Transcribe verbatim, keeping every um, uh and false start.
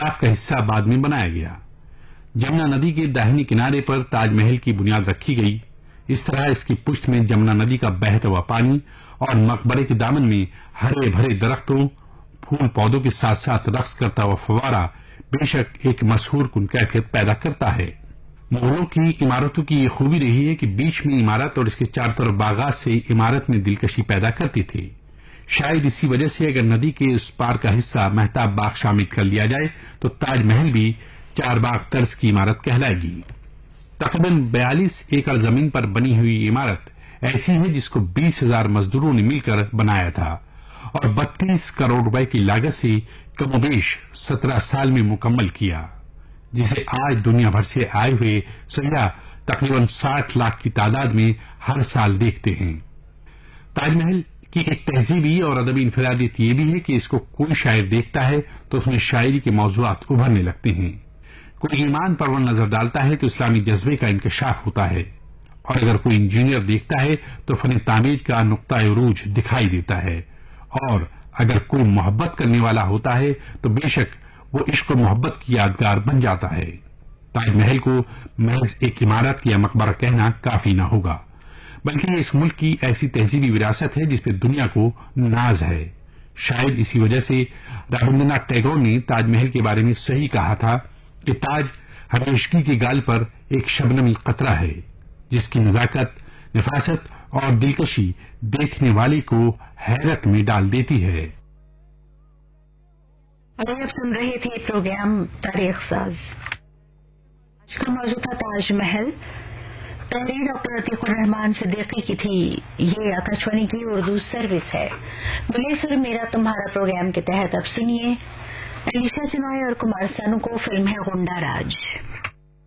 اختلاف کا حصہ بعد میں بنایا گیا۔ جمنا ندی کے داہنے کنارے پر تاج محل کی بنیاد رکھی گئی۔ اس طرح اس کی پشت میں جمنا ندی کا بہتا ہوا پانی اور مقبرے کے دامن میں ہرے بھرے درختوں، پھول پودوں کے ساتھ ساتھ رقص کرتا ہوا فوارہ بے شک ایک مسحور کن کیفیت پیدا کرتا ہے۔ مغلوں کی عمارتوں کی یہ خوبی رہی ہے کہ بیچ میں عمارت اور اس کے چاروں طرف باغات سے عمارت میں دلکشی پیدا کرتی تھی۔ شاید اسی وجہ سے اگر ندی کے اس پار کا حصہ مہتاب باغ شامل کر لیا جائے تو تاج محل بھی چار باغ طرز کی عمارت کہلائے گی۔ تقریباً بیالیس ایکڑ زمین پر بنی ہوئی عمارت ایسی ہے جس کو بیس ہزار مزدوروں نے مل کر بنایا تھا اور بتیس کروڑ روپے کی لاگت سے کم و بیش سترہ سال میں مکمل کیا، جسے آج دنیا بھر سے آئے ہوئے سیاح تقریباً ساٹھ لاکھ کی تعداد میں ہر سال دیکھتے ہیں۔ تاج محل کی ایک تہذیبی اور ادبی انفرادیت یہ بھی ہے کہ اس کو کوئی شاعر دیکھتا ہے تو اس میں شاعری کے موضوعات ابھرنے لگتے ہیں۔ کوئی ایمان پرور نظر ڈالتا ہے تو اسلامی جذبے کا انکشاف ہوتا ہے، اور اگر کوئی انجینئر دیکھتا ہے تو فن تعمیر کا نقطۂ عروج دکھائی دیتا ہے، اور اگر کوئی محبت کرنے والا ہوتا ہے تو بے شک وہ عشق و محبت کی یادگار بن جاتا ہے۔ تاج محل کو محض ایک عمارت یا مقبرہ کہنا کافی نہ ہوگا، بلکہ یہ اس ملک کی ایسی تہذیبی وراثت ہے جس پہ دنیا کو ناز ہے۔ شاید اسی وجہ سے رابندر ناتھ ٹیگور نے تاج محل کے بارے میں صحیح کہا تھا کہ تاج ہمیشگی کے گال پر ایک شبنمی قطرہ ہے جس کی نزاکت، نفاست اور دلکشی دیکھنے والے کو حیرت میں ڈال دیتی ہے۔ اور آپ سن رہے تھے پروگرام تاریخ ساز۔ آج کا موضوع تھا تاج محل۔ تحریر ڈاکٹر عتیق الرحمان صدیقی کی تھی۔ یہ آکاشوانی کی اردو سروس ہے۔ بلے سر میرا تمہارا پروگرام کے تحت اب سنیے الیشا چنوائے اور کمار سانو کو فلم ہے غنڈہ راج۔